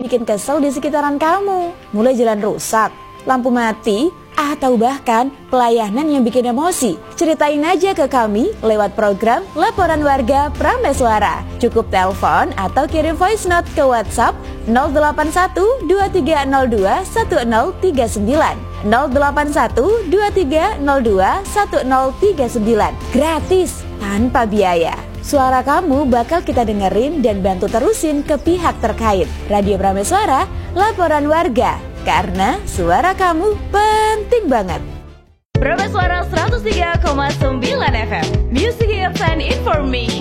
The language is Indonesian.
bikin kesel di sekitaran kamu. Mulai jalan rusak, lampu mati, atau bahkan pelayanan yang bikin emosi. Ceritain aja ke kami lewat program Laporan Warga Prameswara. Cukup telepon atau kirim voice note ke WhatsApp 081 2302 1039 081 2302 1039. Gratis, tanpa biaya. Suara kamu bakal kita dengerin dan bantu terusin ke pihak terkait. Radio Prameswara, Laporan Warga. Karena suara kamu penting banget. Prameswara 103,9 FM, Music Hits and Information.